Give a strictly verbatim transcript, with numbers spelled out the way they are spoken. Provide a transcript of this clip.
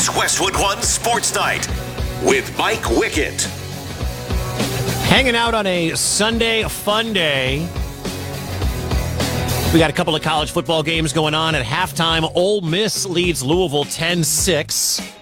It's Westwood One Sports Night with Mike Wickett. Hanging out on a Sunday fun day. We got a couple of college football games going on at halftime. Ole Miss leads Louisville ten six.